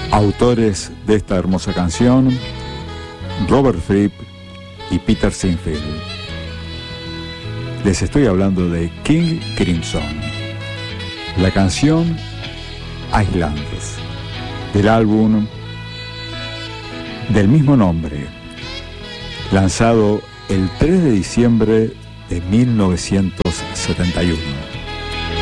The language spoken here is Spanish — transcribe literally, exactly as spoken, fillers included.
Autores de esta hermosa canción: Robert Fripp y Peter Sinfield. Les estoy hablando de King Crimson. La canción Islands, del álbum del mismo nombre, lanzado el tres de diciembre de mil novecientos setenta y uno.